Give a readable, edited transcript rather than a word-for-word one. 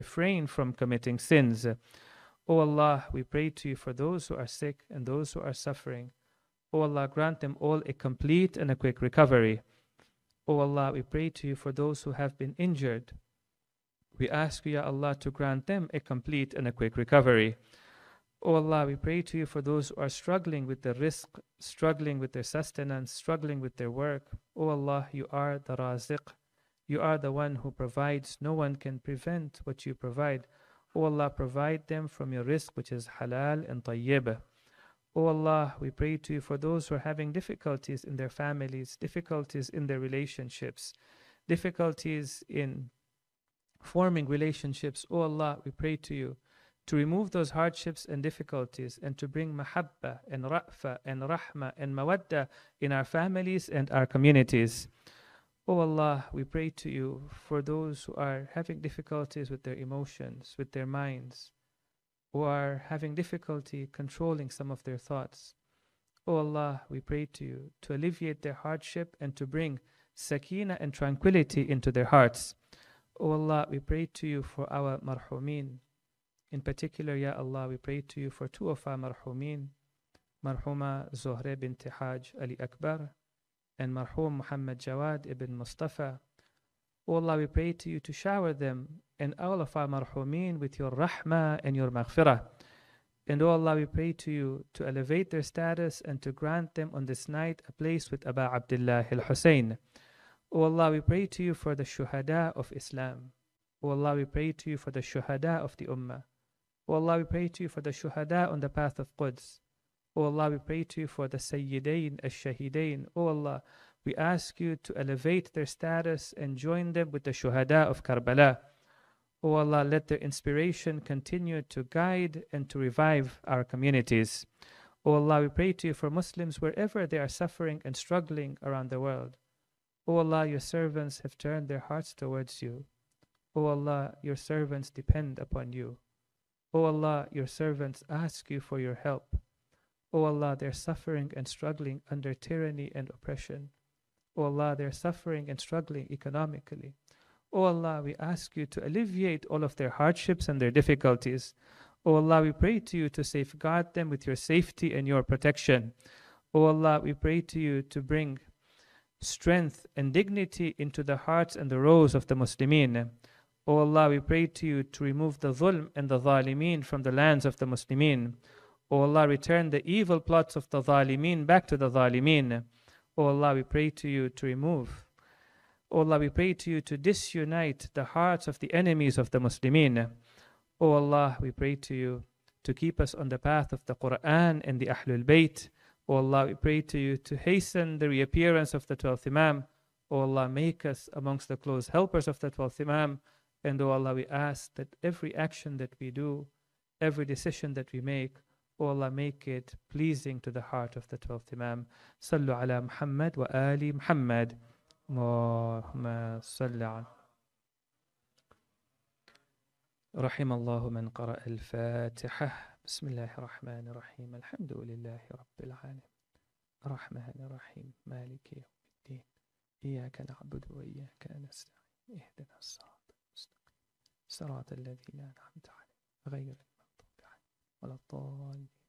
refrain from committing sins. O Allah, we pray to you for those who are sick and those who are suffering. O Allah, grant them all a complete and a quick recovery. O Allah, we pray to you for those who have been injured. We ask you, Ya Allah, to grant them a complete and a quick recovery. O Allah, we pray to you for those who are struggling with the rizq, struggling with their sustenance, struggling with their work. O Allah, you are the Raziq. You are the one who provides. No one can prevent what you provide. O Allah, provide them from your rizq, which is halal and tayyib. O Allah, we pray to you for those who are having difficulties in their families, difficulties in their relationships, difficulties in forming relationships. O Allah, we pray to you to remove those hardships and difficulties and to bring mahabba and ra'fa and rahma and mawadda in our families and our communities. O Allah, we pray to you for those who are having difficulties with their emotions, with their minds, who are having difficulty controlling some of their thoughts. O Allah, we pray to you to alleviate their hardship and to bring sakina and tranquility into their hearts. O Allah, we pray to you for our marhumin. In particular, Ya Allah, we pray to you for two of our marhumin, marhuma Zohre bint Haj Ali Akbar and marhum Muhammad Jawad ibn Mustafa. O Allah, we pray to you to shower them and all of our marhumin with your rahmah and your maghfirah. And O Allah, we pray to you to elevate their status and to grant them on this night a place with Aba Abdullah al-Hussein. O Allah, we pray to you for the shuhada of Islam. O Allah, we pray to you for the shuhada of the ummah. O Allah, we pray to you for the shuhada on the path of Quds. O Allah, we pray to you for the Sayyidain al-Shahidain. O Allah, we ask you to elevate their status and join them with the shuhada of Karbala. O Allah, let their inspiration continue to guide and to revive our communities. O Allah, we pray to you for Muslims wherever they are suffering and struggling around the world. O Allah, your servants have turned their hearts towards you. O Allah, your servants depend upon you. O Allah, your servants ask you for your help. O Allah, they're suffering and struggling under tyranny and oppression. O Allah, they're suffering and struggling economically. O Allah, we ask you to alleviate all of their hardships and their difficulties. O Allah, we pray to you to safeguard them with your safety and your protection. O Allah, we pray to you to bring strength and dignity into the hearts and the rows of the Muslimin. O Allah, we pray to you to remove the dhulm and the zalimeen from the lands of the Muslimin. O Allah, return the evil plots of the zalimeen back to the zalimeen. O Allah, we pray to you to remove. O Allah, we pray to you to disunite the hearts of the enemies of the Muslimin. O Allah, we pray to you to keep us on the path of the Quran and the Ahlul Bayt. O Allah, we pray to you to hasten the reappearance of the 12th Imam. O Allah, make us amongst the close helpers of the 12th Imam. And O Allah, we ask that every action that we do, every decision that we make, O Allah, make it pleasing to the heart of the 12th Imam. Sallu ala Muhammad wa ali Muhammad. Allahumma salli ala. رحم الله من قرأ الفاتحة. بسم الله الرحمن الرحيم. الحمد لله رب العالمين الرحمن الرحيم مالك يوم الدين إياك نعبد وإياك نستعين اهدنا الصراط المستقيم صراط الذين أنعمت عليهم غير المغضوب عليهم ولا الضالين